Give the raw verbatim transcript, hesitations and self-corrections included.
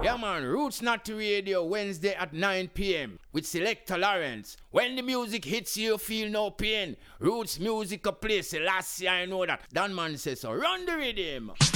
Yeah, man, Roots Not to Radio, Wednesday at nine p.m. with Selector Lawrence. When the music hits you, you feel no pain. Roots music a place, last year I know that. Dan man says so. Run the rhythm.